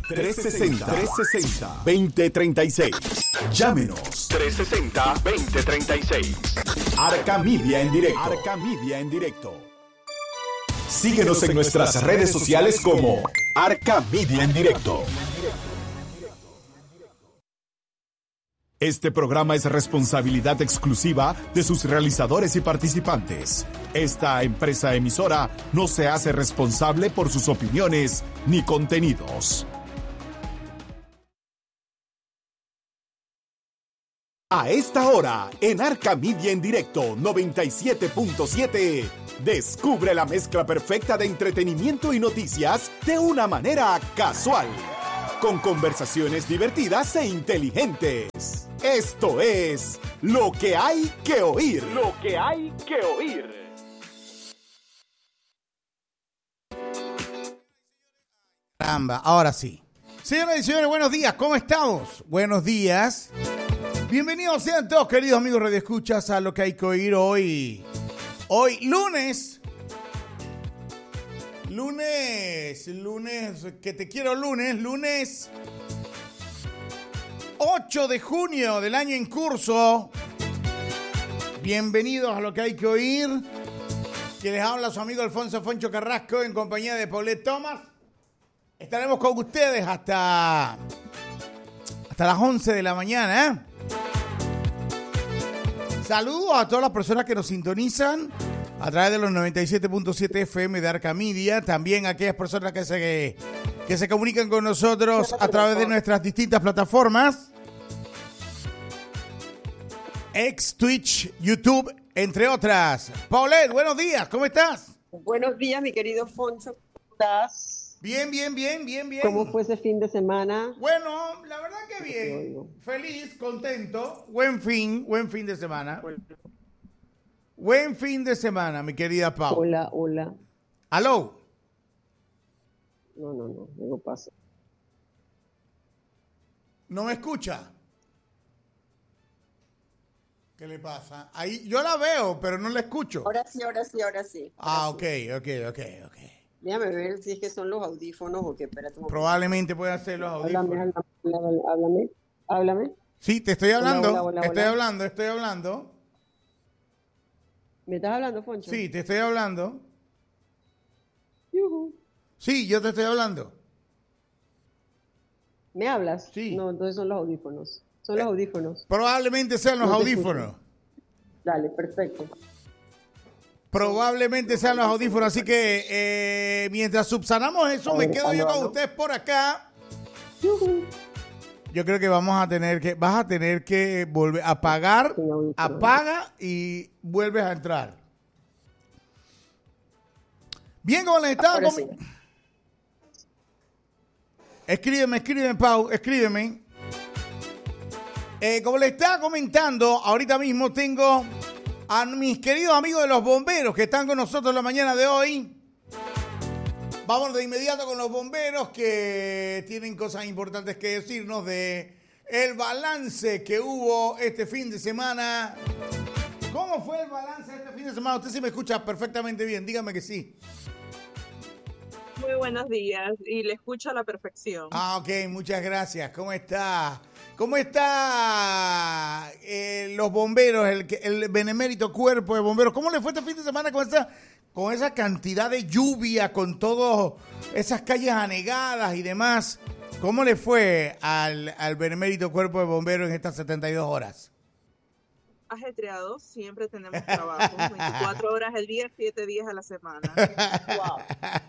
360-2036. Llámenos. 360-2036. Arca Media en directo. Arca Media en directo. Síguenos en nuestras redes sociales como Arca Media en directo. Este programa es responsabilidad exclusiva de sus realizadores y participantes. Esta empresa emisora no se hace responsable por sus opiniones ni contenidos. A esta hora, en Arca Media en directo 97.7, descubre la mezcla perfecta de entretenimiento y noticias de una manera casual, con conversaciones divertidas e inteligentes. Esto es Lo que hay que oír. Lo que hay que oír. Caramba, ahora sí. Señoras y señores, buenos días, ¿cómo estamos? Buenos días. Bienvenidos sean todos, queridos amigos radioescuchas, a Lo que hay que oír hoy. Hoy, lunes, que te quiero lunes 8 de junio del año en curso. Bienvenidos a Lo que hay que oír. Que les habla su amigo Alfonso Foncho Carrasco en compañía de Paulette Thomas. Estaremos con ustedes hasta las 11 de la mañana. Saludos a todas las personas que nos sintonizan a través de los 97.7 FM de Arca Media. También a aquellas personas que se comunican con nosotros a través de nuestras distintas plataformas. Ex, Twitch, YouTube, entre otras. Paulette, buenos días, ¿cómo estás? Buenos días, mi querido Foncho, ¿cómo estás? Bien. ¿Cómo fue ese fin de semana? Bueno, la verdad que bien. Feliz, contento. Buen fin de semana. Buen fin de semana, mi querida Pau. Hola. ¿Aló? No pasa. ¿No me escucha? ¿Qué le pasa? Ahí, yo la veo, pero no la escucho. Ahora sí. Ok. Déjame ver si es que son los audífonos o qué. Espérate un momento. Probablemente puedan ser los audífonos. Háblame. Sí, te estoy hablando. Hola. Estoy hablando. ¿Me estás hablando, Foncho? Sí, te estoy hablando. Yuhu. Sí, yo te estoy hablando. ¿Me hablas? Sí. No, entonces son los audífonos. Son los audífonos. Probablemente sean los audífonos. Dale, perfecto. Probablemente sean los audífonos, así que mientras subsanamos eso, me quedo yo con ustedes por acá. Yo creo que vas a tener que volver a apagar, apaga y vuelves a entrar. Bien, como les estaba Escríbeme, Pau, escríbeme. Como les estaba comentando, ahorita mismo tengo a mis queridos amigos de los bomberos que están con nosotros la mañana de hoy. Vamos de inmediato con los bomberos que tienen cosas importantes que decirnos de el balance que hubo este fin de semana. ¿Cómo fue el balance este fin de semana? Usted sí me escucha perfectamente bien, dígame que sí. Muy buenos días y le escucho a la perfección. Ok, muchas gracias. ¿Cómo está? ¿Cómo está los bomberos, el benemérito cuerpo de bomberos? ¿Cómo le fue este fin de semana con esa cantidad de lluvia, con todas esas calles anegadas y demás? ¿Cómo le fue al benemérito cuerpo de bomberos en estas 72 horas? Ajetreados, siempre tenemos trabajo, 24 horas al día, 7 días a la semana. Wow.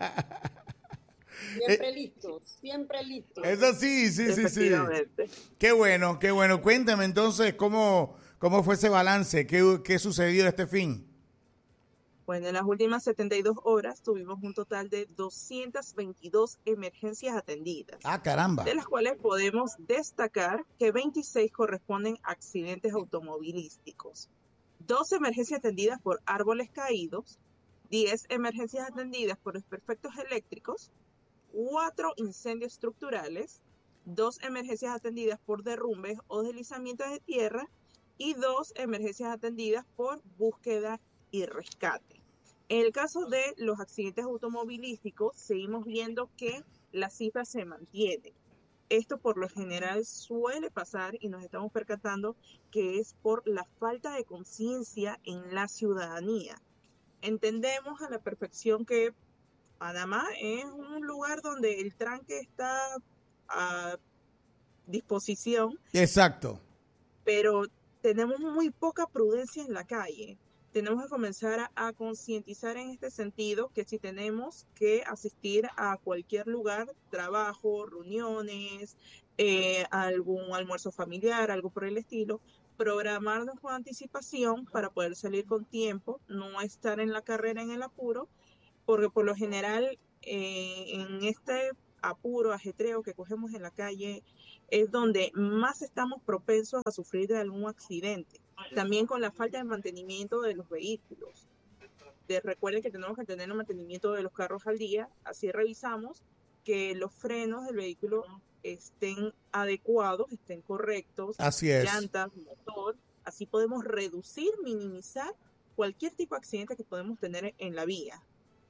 Siempre listos. Eso sí. Qué bueno. Cuéntame entonces cómo fue ese balance, qué sucedió este fin. Bueno, en las últimas 72 horas tuvimos un total de 222 emergencias atendidas. ¡Ah, caramba! De las cuales podemos destacar que 26 corresponden a accidentes automovilísticos, 2 emergencias atendidas por árboles caídos, 10 emergencias atendidas por desperfectos eléctricos, 4 incendios estructurales, 2 emergencias atendidas por derrumbes o deslizamientos de tierra y 2 emergencias atendidas por búsqueda y rescate. En el caso de los accidentes automovilísticos, seguimos viendo que la cifra se mantiene. Esto por lo general suele pasar y nos estamos percatando que es por la falta de conciencia en la ciudadanía. Entendemos a la perfección que Panamá es un lugar donde el tranque está a disposición. Exacto. Pero tenemos muy poca prudencia en la calle. Tenemos que comenzar a concientizar en este sentido que si tenemos que asistir a cualquier lugar, trabajo, reuniones, algún almuerzo familiar, algo por el estilo, programarnos con anticipación para poder salir con tiempo, no estar en la carrera en el apuro, porque por lo general en este apuro, ajetreo que cogemos en la calle, es donde más estamos propensos a sufrir de algún accidente. También con la falta de mantenimiento de los vehículos. Recuerden que tenemos que tener el mantenimiento de los carros al día, así revisamos que los frenos del vehículo estén adecuados, estén correctos, así es. Llantas, motor, así podemos reducir, minimizar cualquier tipo de accidente que podemos tener en la vía.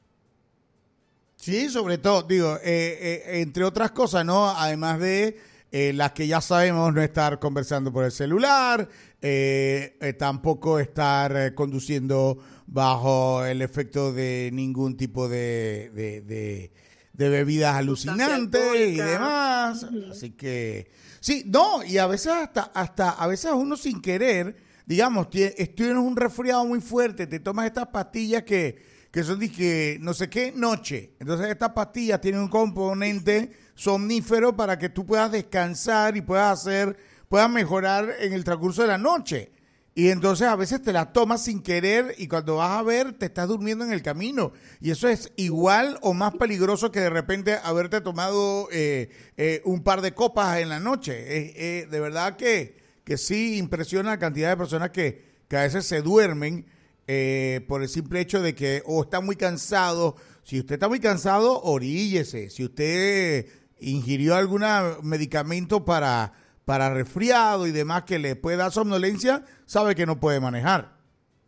Sí, sobre todo, digo, entre otras cosas, ¿no? Además de las que ya sabemos, no estar conversando por el celular, tampoco estar conduciendo bajo el efecto de ningún tipo de bebidas alucinantes y demás. Uh-huh. Así que, sí, no, y a veces hasta a veces uno sin querer, digamos, tienes un resfriado muy fuerte, te tomas estas pastillas que son dije, no sé qué, noche. Entonces estas pastillas tienen un componente somnífero para que tú puedas descansar y puedas mejorar en el transcurso de la noche. Y entonces a veces te la tomas sin querer y cuando vas a ver te estás durmiendo en el camino. Y eso es igual o más peligroso que de repente haberte tomado un par de copas en la noche. De verdad que sí impresiona la cantidad de personas que a veces se duermen por el simple hecho de que está muy cansado. Si usted está muy cansado, oríllese. Si usted ingirió algún medicamento para resfriado y demás que le puede dar somnolencia, sabe que no puede manejar.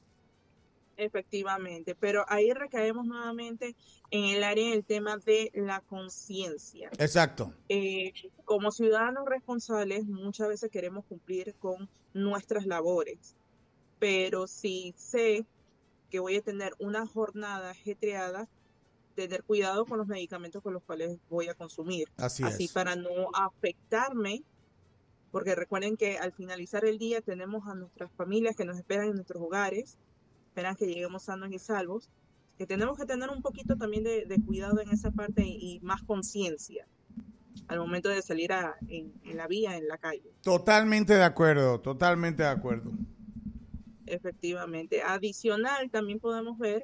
Efectivamente, pero ahí recaemos nuevamente en el área del tema de la conciencia. Exacto. Como ciudadanos responsables, muchas veces queremos cumplir con nuestras labores, pero si sé que voy a tener una jornada ajetreada, tener cuidado con los medicamentos con los cuales voy a consumir. Así para no afectarme, porque recuerden que al finalizar el día tenemos a nuestras familias que nos esperan en nuestros hogares, esperan que lleguemos sanos y salvos, que tenemos que tener un poquito también de cuidado en esa parte y más conciencia al momento de salir en la vía, en la calle. Totalmente de acuerdo, totalmente de acuerdo. Efectivamente. Adicional, también podemos ver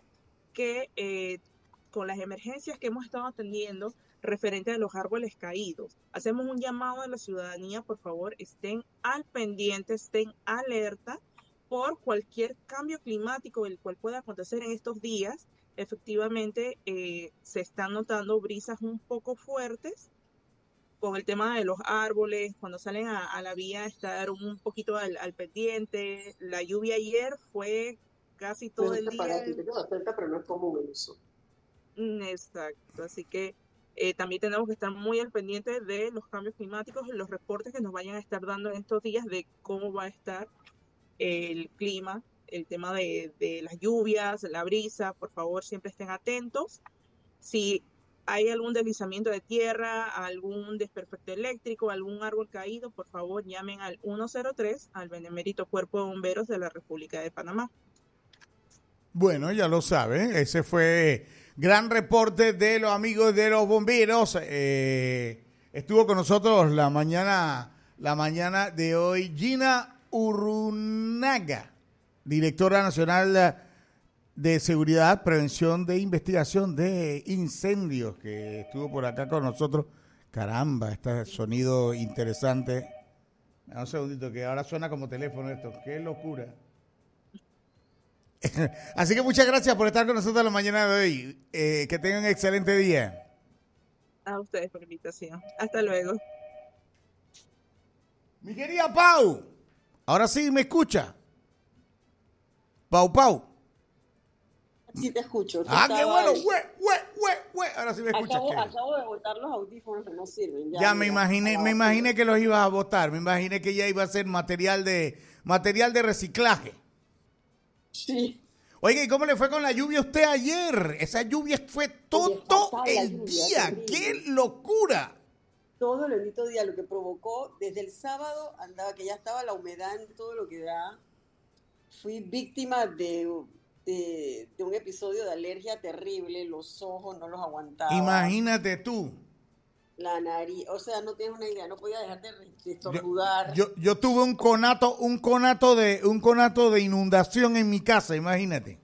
que con las emergencias que hemos estado atendiendo referente a los árboles caídos, hacemos un llamado a la ciudadanía, por favor, estén al pendiente, estén alerta por cualquier cambio climático el cual pueda acontecer en estos días. Efectivamente, se están notando brisas un poco fuertes con el tema de los árboles, cuando salen a la vía, estar un poquito al pendiente. La lluvia ayer fue casi todo el día. Para ti, pero no es común eso. Exacto, así que también tenemos que estar muy al pendiente de los cambios climáticos y los reportes que nos vayan a estar dando en estos días de cómo va a estar el clima, el tema de las lluvias, la brisa. Por favor, siempre estén atentos. Si hay algún deslizamiento de tierra, algún desperfecto eléctrico, algún árbol caído, por favor llamen al 103, al Benemérito Cuerpo de Bomberos de la República de Panamá. Bueno, ya lo saben, ese fue gran reporte de los amigos de los bomberos. Estuvo con nosotros la mañana de hoy Gina Urrunaga, directora nacional de Seguridad, Prevención de Investigación de Incendios, que estuvo por acá con nosotros. Caramba, este sonido interesante. Un segundito, que ahora suena como teléfono esto. ¡Qué locura! Así que muchas gracias por estar con nosotros la mañana de hoy. Que tengan un excelente día. A ustedes por la invitación. Hasta luego. Mi querida Pau, ahora sí me escucha. Pau. Sí te escucho. Qué bueno. Ahora sí me escuchas. Acabo de botar los audífonos que no sirven. Ya me imaginé que los ibas a botar. Me imaginé que ya iba a ser material de reciclaje. Sí. Oiga, ¿y cómo le fue con la lluvia a usted ayer? Esa lluvia fue todo el día. ¡Qué locura! Todo el bendito día, lo que provocó, desde el sábado andaba, que ya estaba la humedad en todo lo que da. Fui víctima de un episodio de alergia terrible, los ojos no los aguantaba. Imagínate tú. La nariz, o sea, no tienes una idea, no podía dejar de estornudar. Yo tuve un conato de inundación en mi casa, imagínate.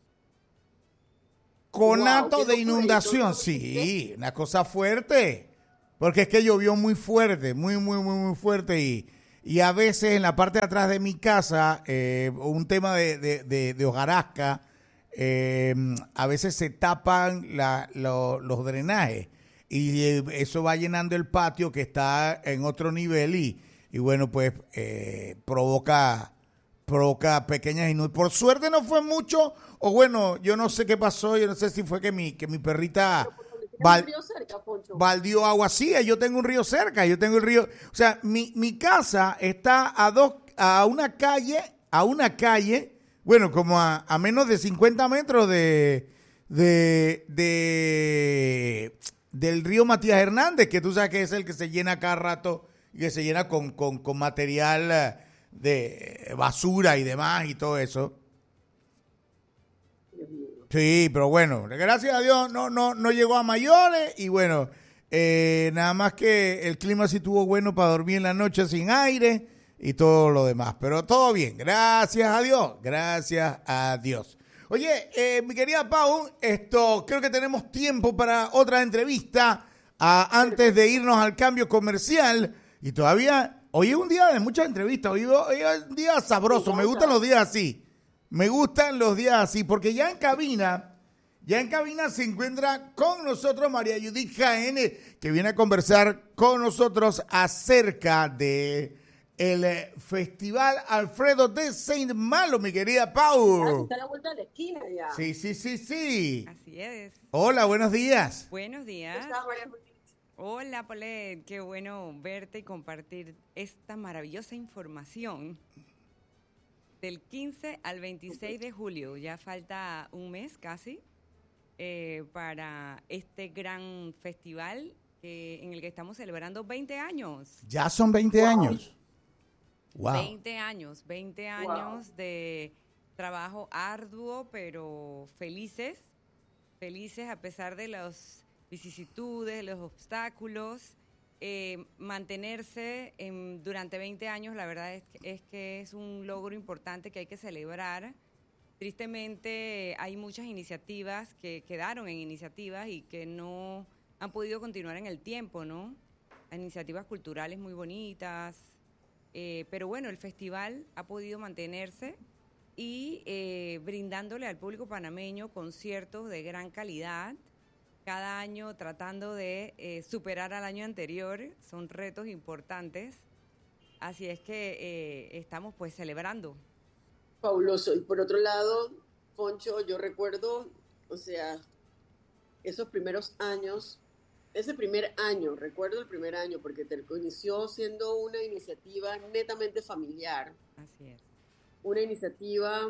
Conato de inundación, sí, una cosa fuerte. Porque es que llovió muy fuerte, muy fuerte y a veces en la parte de atrás de mi casa, un tema de hojarasca, a veces se tapan los drenajes y eso va llenando el patio que está en otro nivel y bueno, pues provoca pequeñas inundaciones. Por suerte no fue mucho, o bueno, yo no sé qué pasó, yo no sé si fue que mi perrita... un río cerca, Poncho. Baldió agua, sí, yo tengo un río cerca, o sea, mi casa está a una calle, bueno, como a menos de 50 metros del río Matías Hernández, que tú sabes que es el que se llena cada rato, y que se llena con material de basura y demás y todo eso. Sí, pero bueno, gracias a Dios no llegó a mayores y bueno, nada más que el clima sí estuvo bueno para dormir en la noche sin aire y todo lo demás, pero todo bien, gracias a Dios. Oye, mi querida Pau, creo que tenemos tiempo para otra entrevista antes de irnos al cambio comercial y todavía, hoy es un día de muchas entrevistas, hoy es un día sabroso, me gustan los días así. Me gustan los días así, porque ya en cabina se encuentra con nosotros María Judith Jaén, que viene a conversar con nosotros acerca de el Festival Alfredo de Saint Malo, mi querida Pau. Está a la vuelta de la esquina ya. Sí. Así es. Hola, buenos días. Buenos días. ¿Cómo estás, María Judith? Hola, Paulette. Qué bueno verte y compartir esta maravillosa información. Del 15 al 26 de julio, ya falta un mes casi, para este gran festival en el que estamos celebrando 20 años. Ya son 20 años. Wow. 20 años de trabajo arduo, pero felices a pesar de las vicisitudes, los obstáculos. Mantenerse durante 20 años, la verdad es que es un logro importante que hay que celebrar. Tristemente hay muchas iniciativas que quedaron en iniciativas y que no han podido continuar en el tiempo, ¿no? Iniciativas culturales muy bonitas, pero bueno, el festival ha podido mantenerse y brindándole al público panameño conciertos de gran calidad, cada año tratando de superar al año anterior. Son retos importantes, así es que estamos pues celebrando. Fabuloso. Y por otro lado, Poncho, yo recuerdo, o sea, esos primeros años, recuerdo el primer año, porque inició siendo una iniciativa netamente familiar. Así es. Una iniciativa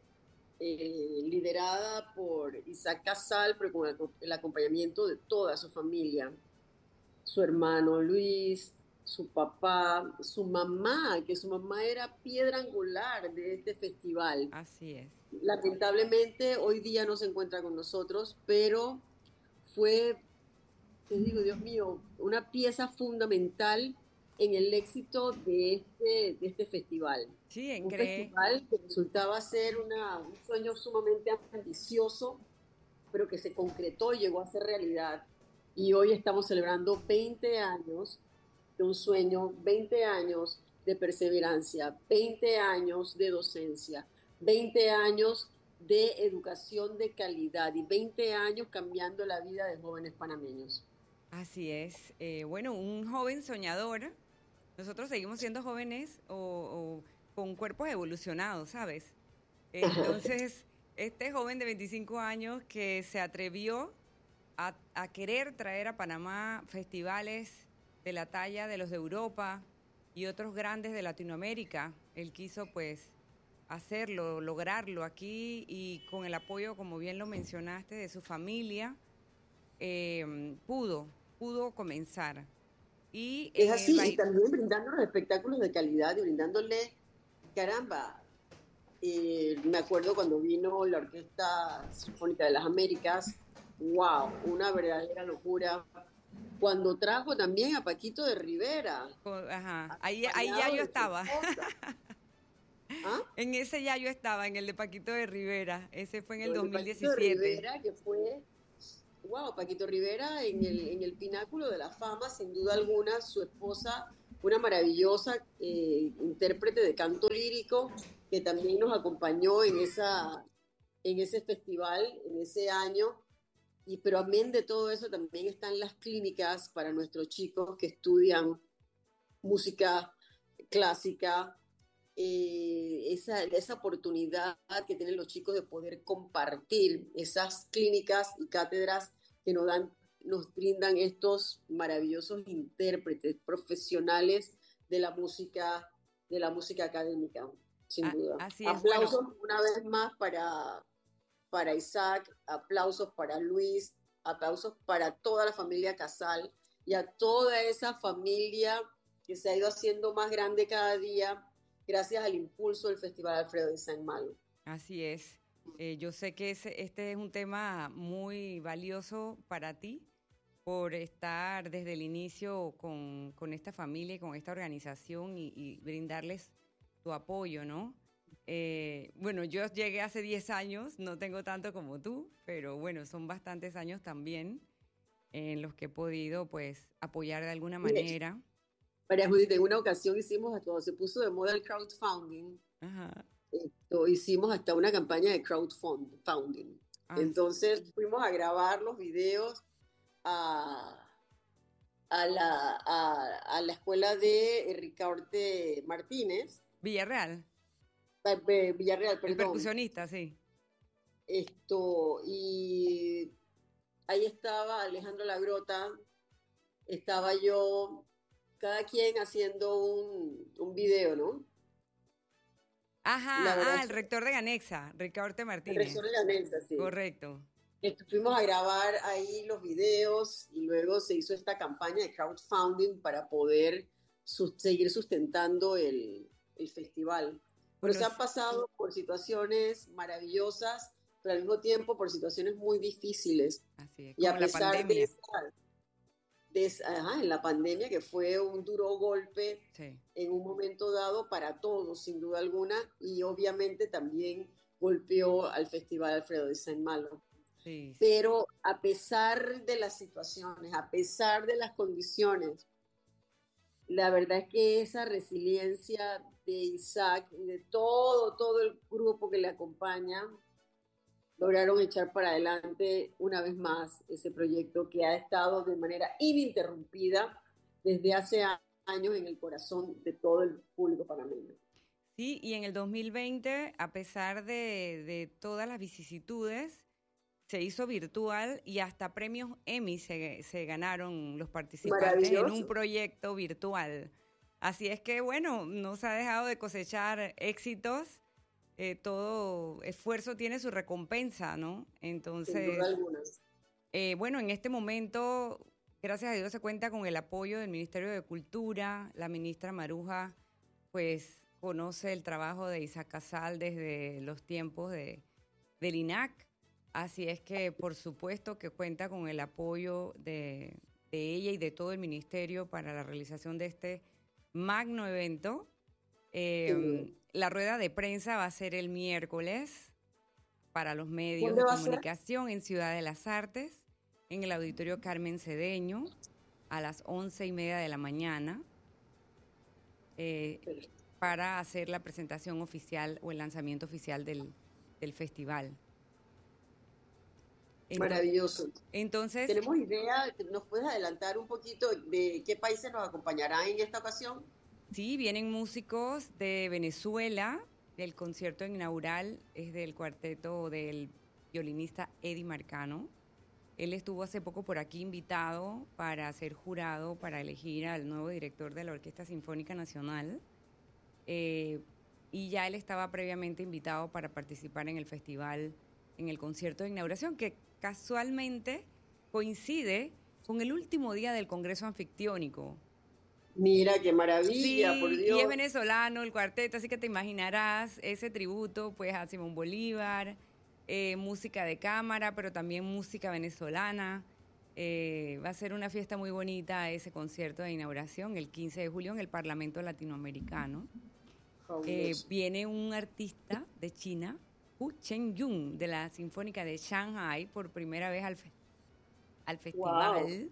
liderada por Isaac Casal, pero con el acompañamiento de toda su familia, su hermano Luis, su papá, su mamá, que su mamá era piedra angular de este festival. Así es. Lamentablemente hoy día no se encuentra con nosotros, pero fue, te digo, Dios mío, una pieza fundamental en el éxito de este festival. Sí, un festival que resultaba ser un sueño sumamente ambicioso, pero que se concretó y llegó a ser realidad. Y hoy estamos celebrando 20 años de un sueño, 20 años de perseverancia, 20 años de docencia, 20 años de educación de calidad y 20 años cambiando la vida de jóvenes panameños. Así es. Bueno, un joven soñador. Nosotros seguimos siendo jóvenes o con cuerpos evolucionados, ¿sabes? Entonces, Este joven de 25 años que se atrevió a querer traer a Panamá festivales de la talla de los de Europa y otros grandes de Latinoamérica. Él quiso pues hacerlo, lograrlo aquí y con el apoyo, como bien lo mencionaste, de su familia, pudo comenzar. Y Es así, y también brindando los espectáculos de calidad y brindándole, caramba, me acuerdo cuando vino la Orquesta Sinfónica de las Américas, wow, una verdadera locura. Cuando trajo también a Paquito de Rivera. Ajá, ahí ya yo estaba. ¿Ah? En ese ya yo estaba, en el de Paquito de Rivera. Ese fue en el 2017. Paquito de Rivera, que fue, wow, Paquito Rivera en el pináculo de la fama, sin duda alguna, su esposa, una maravillosa intérprete de canto lírico, que también nos acompañó en ese festival, en ese año. Pero amén de todo eso, también están las clínicas para nuestros chicos que estudian música clásica, esa oportunidad que tienen los chicos de poder compartir esas clínicas y cátedras que nos brindan estos maravillosos intérpretes profesionales de la música académica, sin duda. Así es. Aplausos una vez más para Isaac, aplausos para Luis, aplausos para toda la familia Casal y a toda esa familia que se ha ido haciendo más grande cada día gracias al impulso del Festival Alfredo de Saint Malo. Así es. Yo sé que este es un tema muy valioso para ti por estar desde el inicio con esta familia y con esta organización y brindarles tu apoyo, ¿no? Bueno, yo llegué hace 10 años, no tengo tanto como tú, pero bueno, son bastantes años también en los que he podido pues apoyar de alguna manera. María Judith, en una ocasión hicimos, cuando se puso de moda el crowdfunding, Ajá. Hicimos hasta una campaña de crowdfunding. Entonces fuimos a grabar los videos a la escuela de Ricaurte Martínez. Villarreal, perdón. el percusionista, sí. Y ahí estaba Alejandro Lagrota, estaba yo, cada quien haciendo un video, ¿no? Ajá, el rector de Ganexa, Ricaurte Martínez. El rector de Ganexa, sí. Correcto. Fuimos a grabar ahí los videos y luego se hizo esta campaña de crowdfunding para poder seguir sustentando el festival. Pero se han pasado por situaciones maravillosas, pero al mismo tiempo por situaciones muy difíciles. Así es, y a pesar en la pandemia, que fue un duro golpe en un momento dado para todos, sin duda alguna, y obviamente también golpeó al Festival Alfredo de Saint Malo. Sí. Pero a pesar de las situaciones, a pesar de las condiciones, la verdad es que esa resiliencia de Isaac y de todo el grupo que le acompaña, lograron echar para adelante una vez más ese proyecto que ha estado de manera ininterrumpida desde hace años en el corazón de todo el público panameño. Sí, y en el 2020, a pesar de todas las vicisitudes, se hizo virtual y hasta premios Emmy se ganaron los participantes en un proyecto virtual. Así es que, bueno, no se ha dejado de cosechar éxitos. Todo esfuerzo tiene su recompensa, ¿no? Entonces, sin duda alguna. Bueno, en este momento, gracias a Dios, se cuenta con el apoyo del Ministerio de Cultura. La ministra Maruja, pues, conoce el trabajo de Isaac Casal desde los tiempos del INAC. Así es que, por supuesto, que cuenta con el apoyo de ella y de todo el ministerio para la realización de este magno evento. La rueda de prensa va a ser el miércoles para los medios de comunicación en Ciudad de las Artes, en el Auditorio Carmen Cedeño, a las 11:30 de la mañana, para hacer la presentación oficial o el lanzamiento oficial del festival. Maravilloso. Entonces, ¿tenemos idea? ¿Nos puedes adelantar un poquito de qué países nos acompañarán en esta ocasión? Sí, vienen músicos de Venezuela, El concierto inaugural es del cuarteto del violinista Eddie Marcano. Él estuvo hace poco por aquí invitado para ser jurado, para elegir al nuevo director de la Orquesta Sinfónica Nacional. Y ya él estaba previamente invitado para participar en el festival, en el concierto de inauguración, que casualmente coincide con el último día del Congreso Anfictiónico. Mira, qué maravilla, Sí, por y Dios. es venezolano el cuarteto, así que te imaginarás ese tributo pues a Simón Bolívar, música de cámara, pero también música venezolana. Va a ser una fiesta muy bonita ese concierto de inauguración el 15 de julio en el Parlamento Latinoamericano. Fabuloso. Viene un artista de China, Hu Chen-yun, de la Sinfónica de Shanghai, por primera vez al festival.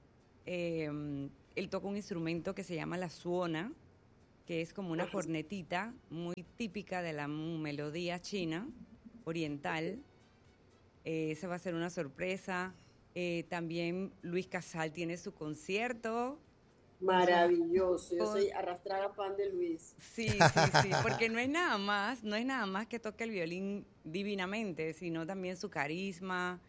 Él toca un instrumento que se llama la suona, que es como una cornetita muy típica de la melodía china, oriental. Esa va a ser una sorpresa. También Luis Casal tiene su concierto. Maravilloso. Yo soy arrastrada fan de Luis. Sí, porque no es nada más que toque el violín divinamente, sino también su carisma,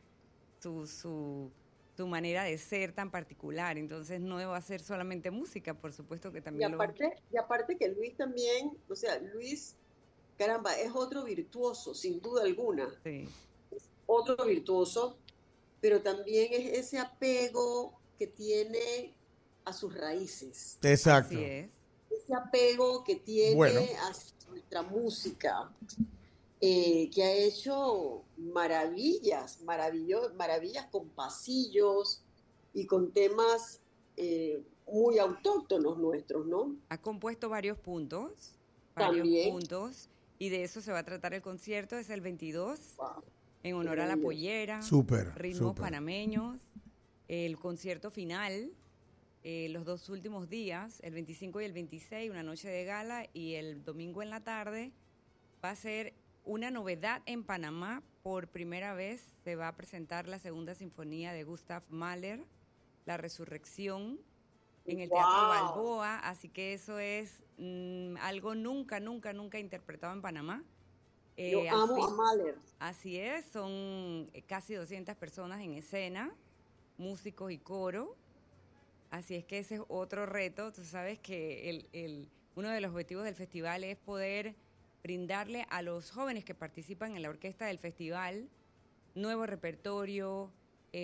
su manera de ser tan particular. Entonces no va a ser solamente música, por supuesto que también Y aparte que Luis también, o sea, Luis, caramba, es otro virtuoso, sin duda alguna. Sí. Es otro virtuoso, pero también es ese apego que tiene a sus raíces. Exacto. Así es. Ese apego que tiene a nuestra música, que ha hecho maravillas con pasillos y con temas muy autóctonos nuestros, ¿no? Ha compuesto varios puntos, También. y de eso se va a tratar el concierto. Es el 22, Wow. en honor a la pollera, Súper, ritmos súper. panameños. El concierto final, los 2 últimos días, el 25 y el 26, una noche de gala, y el domingo en la tarde va a ser una novedad en Panamá. Por primera vez se va a presentar la segunda sinfonía de Gustav Mahler, La Resurrección, en el Teatro Wow. Balboa, así que eso es algo nunca interpretado en Panamá. Yo amo a Mahler. Así es, son casi 200 personas en escena, músicos y coro, así es que ese es otro reto. Tú sabes que uno de los objetivos del festival es poder brindarle a los jóvenes que participan en la orquesta del festival nuevo repertorio,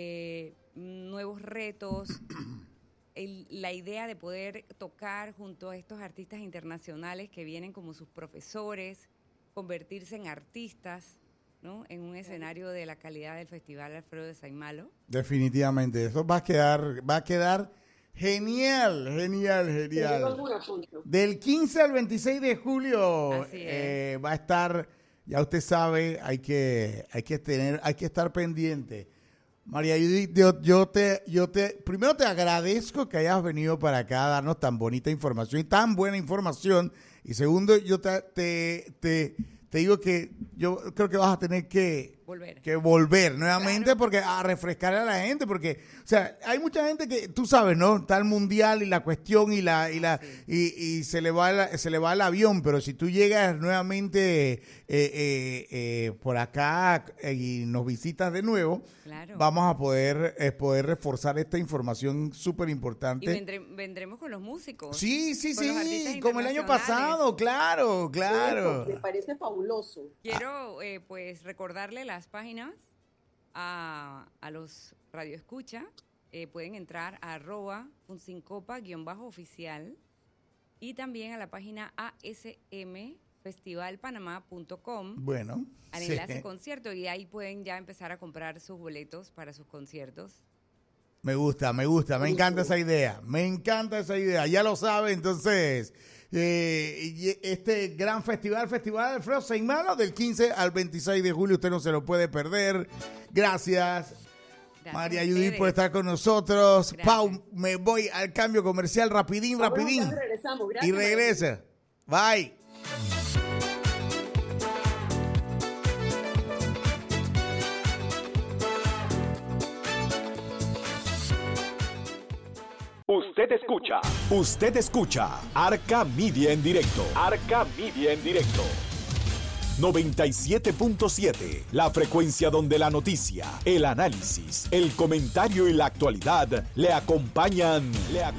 nuevos retos, la idea de poder tocar junto a estos artistas internacionales que vienen como sus profesores, convertirse en artistas, ¿no? En un escenario de la calidad del Festival Alfredo de Saimalo. Definitivamente, eso va a quedar genial. ¿Te digo alguna, Poncho? Del 15 al 26 de julio Así es. va a estar, ya usted sabe, hay que estar pendiente. María Judith, primero te agradezco que hayas venido para acá a darnos tan bonita información y tan buena información. Y segundo, yo te digo que yo creo que vas a tener que volver nuevamente, Claro. porque a refrescar a la gente, porque, o sea, hay mucha gente que, tú sabes, ¿no? Está el mundial y la cuestión y se le va el avión, pero si tú llegas nuevamente por acá y nos visitas de nuevo, Claro. vamos a poder reforzar esta información súper Y importante. vendremos con los músicos. Sí, con los artistas como el año internacionales. pasado, claro. Eso, me parece fabuloso. Quiero pues recordarle las páginas a los radioescucha. Pueden entrar a @funsincopa_oficial y también a la página asmfestivalpanamá.com Bueno, al sí. enlace concierto, y ahí pueden ya empezar a comprar sus boletos para sus conciertos. Me gusta, me encanta esa idea, ya lo sabe. Entonces, este gran festival Alfredo Saimalo, del 15 al 26 de julio, usted no se lo puede perder. Gracias María a Judith, ustedes. por estar con nosotros. Gracias. Pau, me voy al cambio comercial rapidín. Ya regresamos. Gracias, Y regresa. Bye. Usted escucha Arca Media en directo. Arca Media en directo. 97.7, la frecuencia donde la noticia, el análisis, el comentario y la actualidad le acompañan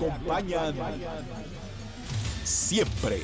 siempre.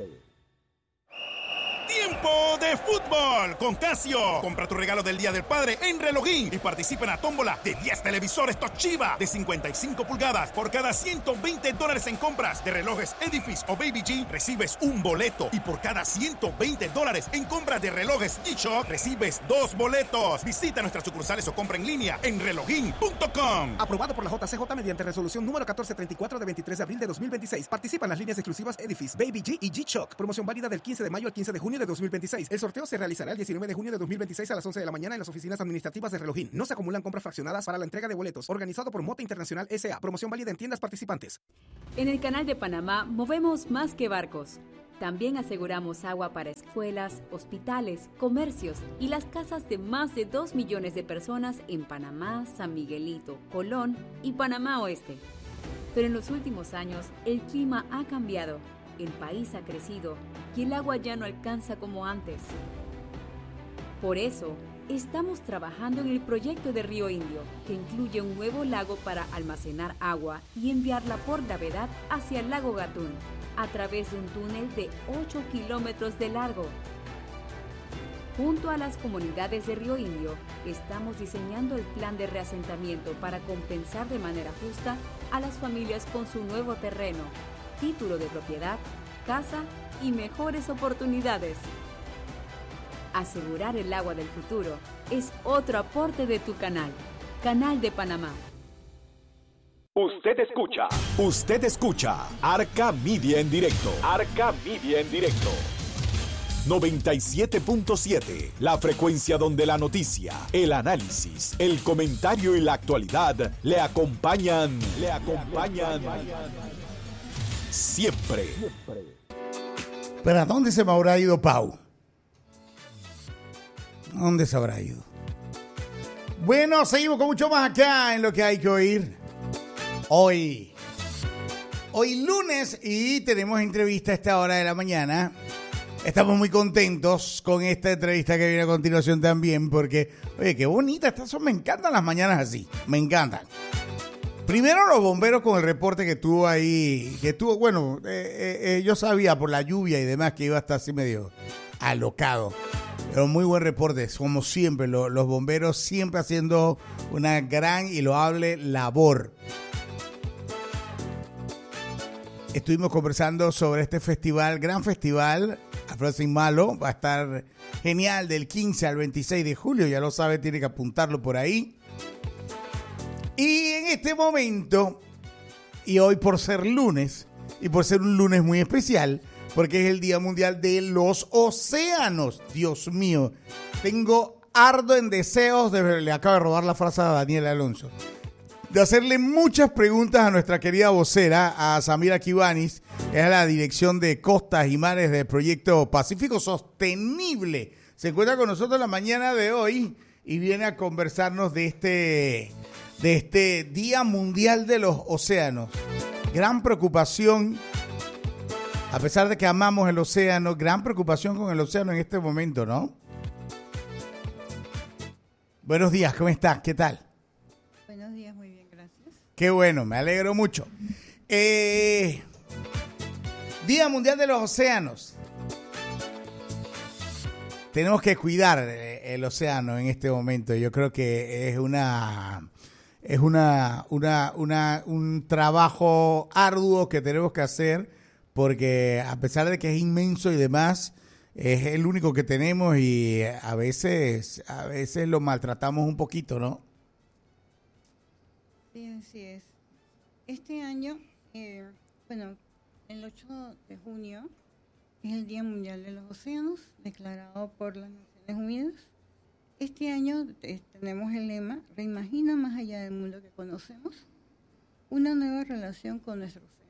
¡Tiempo de fútbol con Casio! Compra tu regalo del Día del Padre en Relojín y participa en la tómbola de 10 televisores Toshiba de 55 pulgadas. Por cada $120 en compras de relojes Edifice o Baby G, recibes un boleto. Y por cada $120 en compras de relojes G-Shock, recibes 2 boletos. Visita nuestras sucursales o compra en línea en relojin.com. Aprobado por la JCJ mediante resolución número 1434 de 23 de abril de 2026. Participan las líneas exclusivas Edifice, Baby G y G-Shock. Promoción válida del 15 de mayo al 15 de junio de 2026. El sorteo se realizará el 19 de junio de 2026 a las 11 de la mañana en las oficinas administrativas de Relojín. No se acumulan compras fraccionadas para la entrega de boletos. Organizado por Mota Internacional S.A. Promoción válida en tiendas participantes. En el Canal de Panamá movemos más que barcos. También aseguramos agua para escuelas, hospitales, comercios y las casas de más de 2 millones de personas en Panamá, San Miguelito, Colón y Panamá Oeste. Pero en los últimos años el clima ha cambiado. El país ha crecido y el agua ya no alcanza como antes. Por eso, estamos trabajando en el proyecto de Río Indio, que incluye un nuevo lago para almacenar agua y enviarla por gravedad hacia el lago Gatún, a través de un túnel de 8 kilómetros de largo. Junto a las comunidades de Río Indio, estamos diseñando el plan de reasentamiento para compensar de manera justa a las familias con su nuevo terreno, título de propiedad, casa y mejores oportunidades. Asegurar el agua del futuro es otro aporte de tu canal, Canal de Panamá. Usted escucha Arca Media en directo. 97.7, la frecuencia donde la noticia, el análisis, el comentario y la actualidad le acompañan siempre. ¿Pero a dónde se me habrá ido Pau? ¿A dónde se habrá ido? Bueno, seguimos con mucho más acá en lo que hay que oír. Hoy lunes y tenemos entrevista a esta hora de la mañana. Estamos muy contentos con esta entrevista que viene a continuación también porque, oye, qué bonita estas son. Me encantan las mañanas así, me encantan. Primero los bomberos con el reporte que tuvo ahí, bueno, yo sabía por la lluvia y demás que iba a estar así medio alocado. Pero muy buen reporte, como siempre, los bomberos siempre haciendo una gran y loable labor. Estuvimos conversando sobre este festival, gran festival, Alfredo Sin Malo, va a estar genial del 15 al 26 de julio, ya lo sabe, tiene que apuntarlo por ahí. Y en este momento, y hoy por ser lunes, y por ser un lunes muy especial, porque es el Día Mundial de los Océanos. Dios mío, ardo en deseos, le acabo de robar la frase a Daniel Alonso, de hacerle muchas preguntas a nuestra querida vocera, a Samira Kibanis, que es la dirección de Costas y Mares del Proyecto Pacífico Sostenible. Se encuentra con nosotros la mañana de hoy y viene a conversarnos de este Día Mundial de los Océanos. Gran preocupación, a pesar de que amamos el océano, gran preocupación con el océano en este momento, ¿no? Buenos días, ¿cómo estás? ¿Qué tal? Buenos días, muy bien, gracias. Qué bueno, me alegro mucho. Día Mundial de los Océanos. Tenemos que cuidar el océano en este momento. Yo creo que es un trabajo arduo que tenemos que hacer, porque a pesar de que es inmenso y demás, es el único que tenemos y a veces lo maltratamos un poquito, ¿no? Sí, así es. Este año, el 8 de junio es el Día Mundial de los Océanos, declarado por las Naciones Unidas. Este año tenemos el lema, reimagina más allá del mundo que conocemos, una nueva relación con nuestro océano.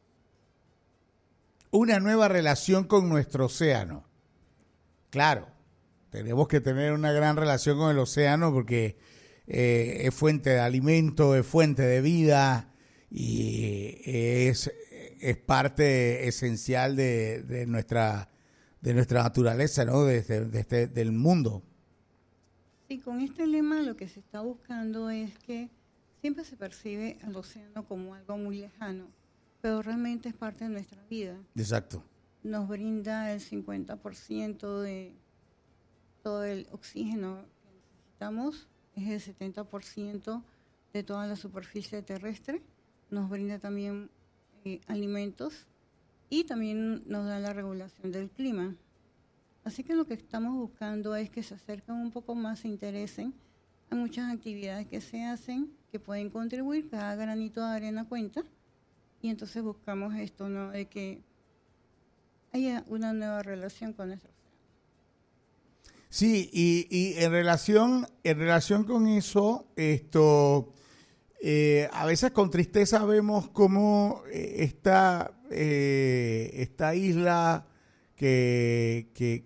Una nueva relación con nuestro océano. Claro, tenemos que tener una gran relación con el océano porque es fuente de alimento, es fuente de vida y es parte esencial de nuestra naturaleza, ¿no? Del mundo. Sí, con este lema lo que se está buscando es que siempre se percibe al océano como algo muy lejano, pero realmente es parte de nuestra vida. Exacto. Nos brinda el 50% de todo el oxígeno que necesitamos, es el 70% de toda la superficie terrestre, nos brinda también alimentos y también nos da la regulación del clima. Así que lo que estamos buscando es que se acerquen un poco más, se interesen a muchas actividades que se hacen, que pueden contribuir, cada granito de arena cuenta, y entonces buscamos esto, ¿no? De que haya una nueva relación con nuestro océano. Sí, y en relación con eso, a veces con tristeza vemos cómo esta isla que